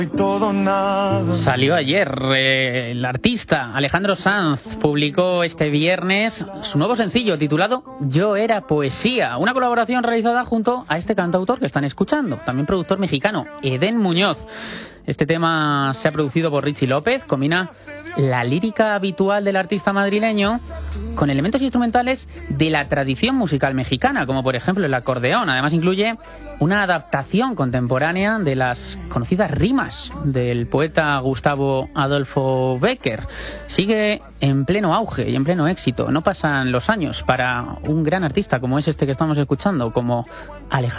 Salió ayer. El artista Alejandro Sanz publicó este viernes su nuevo sencillo titulado Yo era poesía, una colaboración realizada junto a este cantautor que están escuchando, también productor mexicano, Edén Muñoz. Este tema se ha producido por Richie López, combina la lírica habitual del artista madrileño con elementos instrumentales de la tradición musical mexicana, como por ejemplo el acordeón. Además incluye una adaptación contemporánea de las conocidas rimas del poeta Gustavo Adolfo Bécquer. Sigue en pleno auge y en pleno éxito. No pasan los años para un gran artista como es este que estamos escuchando, como Alejandro